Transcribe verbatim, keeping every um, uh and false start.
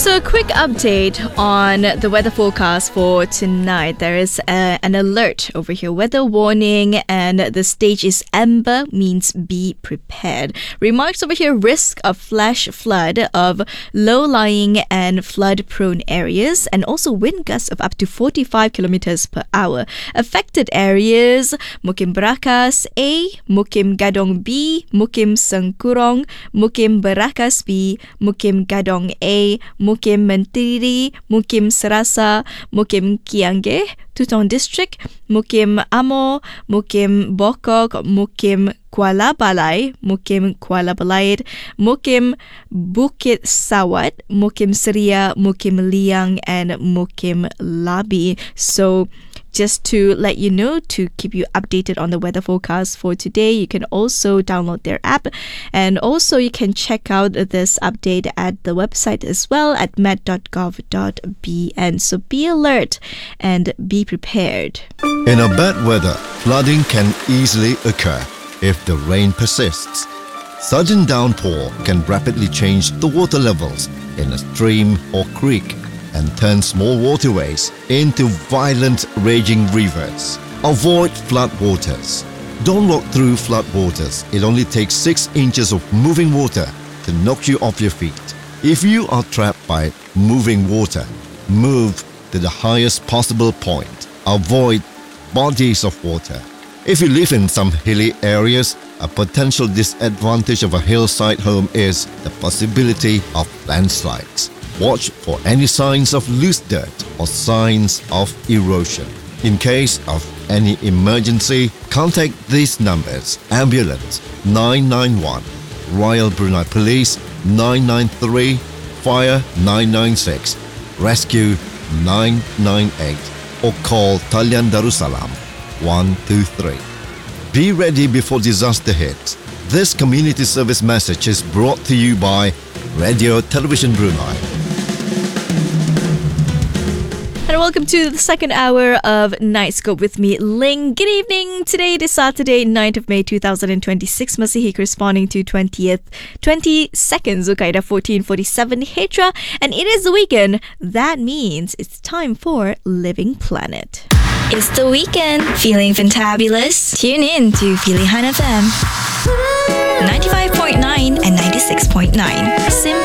So a quick update on the weather forecast for tonight. There is a, an alert over here, weather warning, and the stage is amber, means be prepared. Remarks over here, risk of flash flood of low-lying and flood-prone areas, and also wind gusts of up to forty-five kilometers per hour. Affected areas, Mukim Berakas A, Mukim Gadong B, Mukim Sengkurong, Mukim Berakas B, Mukim Gadong A, Mukim Mentiri, Mukim Serasa, Mukim Kianggeh, Tutong District, Mukim Amo, Mukim Bokok, Mukim Kuala Balai, Mukim Kuala Belaid, Mukim Bukit Sawat, Mukim Seria, Mukim Liang, and Mukim Labi. So just to let you know, to keep you updated on the weather forecast for today, you can also download their app, and also you can check out this update at the website as well at met dot gov dot b n. So be alert and be prepared. In a bad weather, flooding can easily occur if the rain persists. Sudden downpour can rapidly change the water levels in a stream or creek and turn small waterways into violent raging rivers. Avoid floodwaters. Don't walk through floodwaters. It only takes six inches of moving water to knock you off your feet. If you are trapped by moving water, move to the highest possible point. Avoid bodies of water. If you live in some hilly areas, a potential disadvantage of a hillside home is the possibility of landslides. Watch for any signs of loose dirt or signs of erosion. In case of any emergency, contact these numbers: Ambulance nine nine one, Royal Brunei Police nine nine three, Fire nine nine six, Rescue nine nine eight, or call Talian Darussalam one two three. Be ready before disaster hits. This community service message is brought to you by Radio Television Brunei. And welcome to the second hour of Nightscope with me, Ling. Good evening. Today is Saturday, ninth of May twenty twenty-six. Masihi corresponding to twentieth, twenty-second Zulkaidah fourteen forty-seven Hijrah. And it is the weekend. That means it's time for Living Planet. It's the weekend. Feeling fantabulous? Tune in to Pilihan F M ninety-five point nine and ninety-six point nine. Sim